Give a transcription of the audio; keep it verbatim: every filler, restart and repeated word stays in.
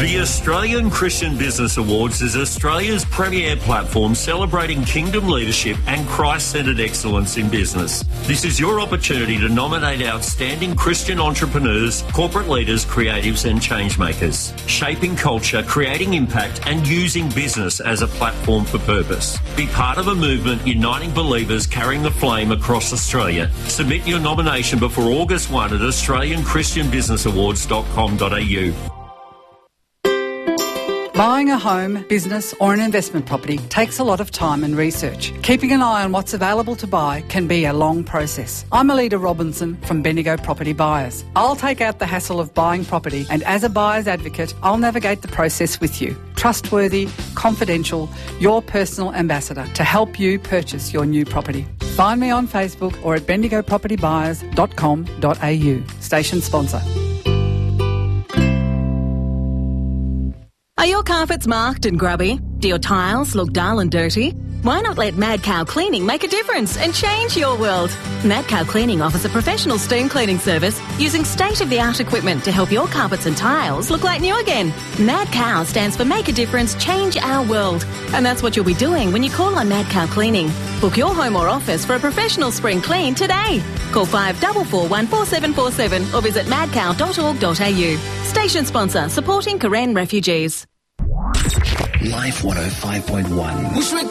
The Australian Christian Business Awards is Australia's premier platform celebrating kingdom leadership and Christ-centred excellence in business. This is your opportunity to nominate outstanding Christian entrepreneurs, corporate leaders, creatives and changemakers, shaping culture, creating impact and using business as a platform for purpose. Be part of a movement uniting believers carrying the flame across Australia. Submit your nomination before August first at australian christian business awards dot com dot a u. Buying a home, business or an investment property takes a lot of time and research. Keeping an eye on what's available to buy can be a long process. I'm Alida Robinson from Bendigo Property Buyers. I'll take out the hassle of buying property and as a buyer's advocate, I'll navigate the process with you. Trustworthy, confidential, your personal ambassador to help you purchase your new property. Find me on Facebook or at bendigo property buyers dot com dot a u. Station sponsor. Are your carpets marked and grubby? Do your tiles look dull and dirty? Why not let Mad Cow Cleaning make a difference and change your world? Mad Cow Cleaning offers a professional steam cleaning service using state-of-the-art equipment to help your carpets and tiles look like new again. Mad Cow stands for Make a Difference, Change Our World. And that's what you'll be doing when you call on Mad Cow Cleaning. Book your home or office for a professional spring clean today. Call five four four one four seven four seven or visit mad cow dot org dot a u. Station sponsor, supporting Karen refugees. Life one oh five point one.